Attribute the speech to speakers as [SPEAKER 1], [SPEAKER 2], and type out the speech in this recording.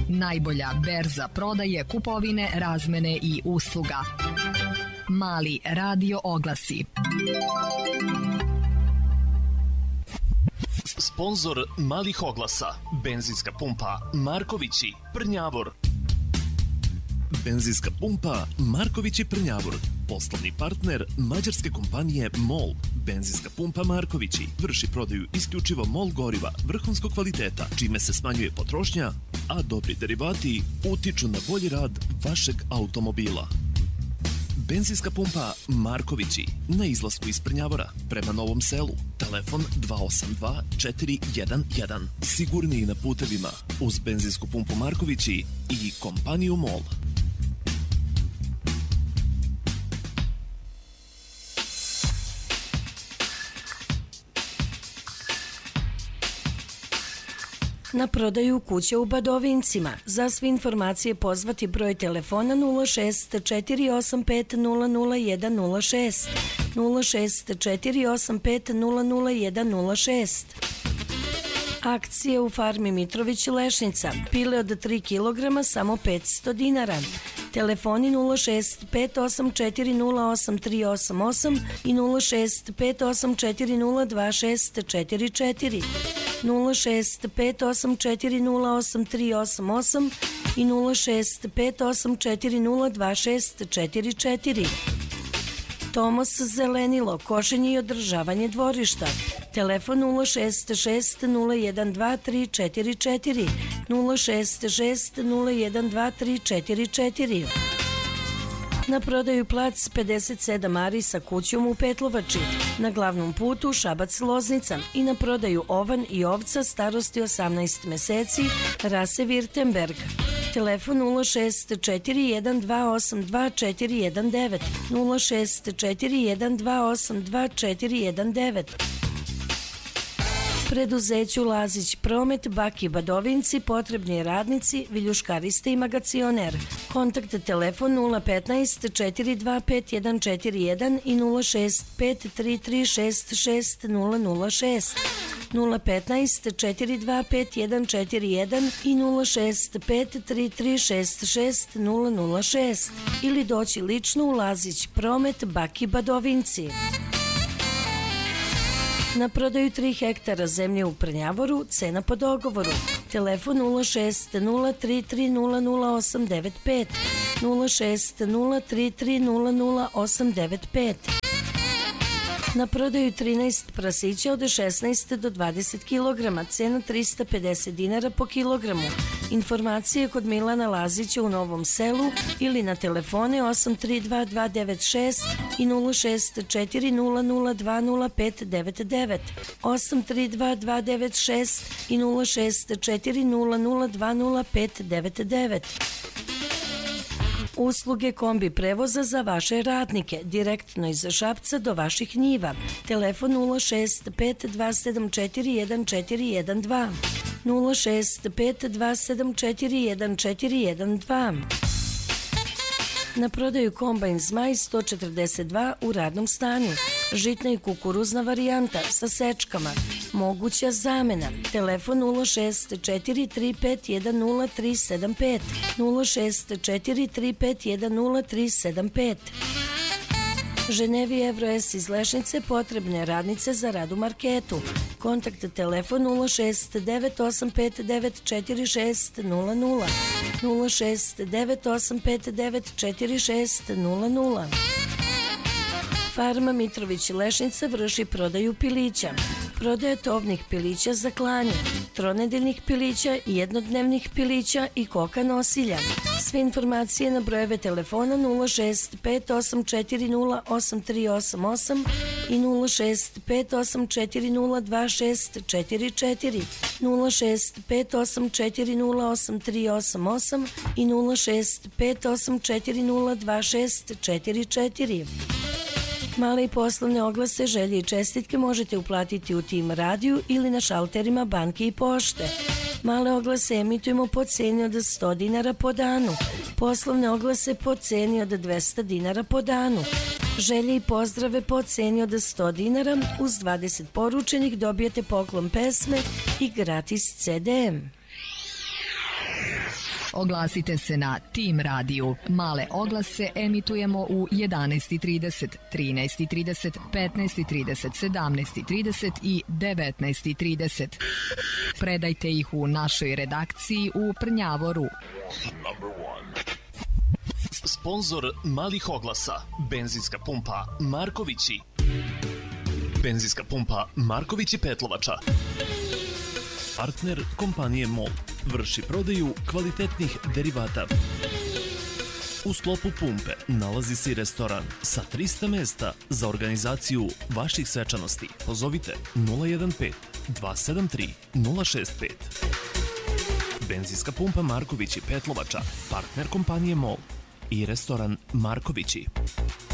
[SPEAKER 1] Najbolja berza prodaje, kupovine, razmene i usluga. Mali radio oglasi.
[SPEAKER 2] Sponzor malih oglasa. Benzinska pumpa Markovići, Prnjavor. Benzinska pumpa Markovići, Prnjavor. Poslovni partner mađarske kompanije MOL. Benzinska pumpa Markovići vrši prodaju isključivo MOL goriva vrhunskog kvaliteta, čime se smanjuje potrošnja, a dobri derivati utiču na bolji rad vašeg automobila. Benzinska pumpa Markovići na izlasku iz Prnjavora prema Novom Selu. Telefon 282 411. Sigurniji na putevima uz benzinsku pumpu Markovići i kompaniju MOL.
[SPEAKER 3] Na prodaju kuće u Badovincima. Za sve informacije pozvati broj telefona 06 485 00106 06 485 00106. Akcije u farmi Mitrović Lešnica. Pile od 3 kg samo 500 dinara. Telefoni 06 584 08388 i 06 584 02644. 06 584 08388 i 06 584 02644. Tomos Zelenilo, košenje i održavanje dvorišta. Telefon 066 012 344 066 012 344. Na prodaju plac 57 ari sa kućom u Petlovači, na glavnom putu Šabac-Loznica i na prodaju ovan i ovca starosti 18 meseci, rase Virtemberg. Telefon 06 4128 2419 06 4128 2419. Preduzeću Lazić Promet, Baki Badovinci, potrebni radnici, viljuškariste i magacioner. Kontakt telefon 015 425 141 i 065 336 6006. 015 425 141 i 065 336 6006 ili doći lično u Lazić Promet, Baki Badovinci. Na prodaju 3 hektara zemlje u Prnjavoru, cena po dogovoru. Telefon 06 033 00895 06 033 00895. Na prodaju 13 prasića od 16 do 20 kg, cena 350 dinara po kilogramu. Informacije kod Milana Lazića u Novom Selu ili na telefone 832 296 i 064 002 0599 832 296 i 064 002 0599. Usluge kombi prevoza za vaše radnike, direktno iz Šapca do vaših njiva. Telefon 06 5274 1412 06 5274 1412. Na prodaju kombajn Zmaj 142 u radnom stanju. Žitna i kukuruzna varijanta sa sečkama. Moguća zamena. Telefon 06 435 10375 06 435 10375. Ženevi Evro S iz Lešnice, potrebne radnice za rad u marketu. Kontakt telefon 06 9859 4600 06 9859 4600. Farma Mitrović Lešnica vrši prodaju pilića. Prodaje tovnih pilića za klanje, tronedeljnih pilića, jednodnevnih pilića i koka nosilja. Sve informacije na brojeve telefona 06 584 08388 i 06 584 02644 06 584 08388 i 06 584 02644. Male i poslovne oglase, želje i čestitke možete uplatiti u Tim radiju ili na šalterima banke i pošte. Male oglase emitujemo po ceni od 100 dinara po danu. Poslovne oglase po ceni od 200 dinara po danu. Želje i pozdrave po ceni od 100 dinara. Uz 20 poručenih dobijete poklon pesme i gratis CD.
[SPEAKER 1] oglasite se na Tim radiju. Male oglase emitujemo u 11:30, 13:30, 15:30, 17:30 i 19:30. Predajte ih u našoj redakciji u Prnjavoru.
[SPEAKER 2] Sponzor malih oglasa, benzinska pumpa Markovići. Benzinska pumpa Markovići Petlovača. Partner kompanije MOL. Vrši prodaju kvalitetnih derivata. U sklopu pumpe nalazi se i restoran sa 300 mesta za organizaciju vaših svečanosti. Pozovite 015 273 065. Benzinska pumpa Markovići Petlovača, partner kompanije MOL i restoran Markovići.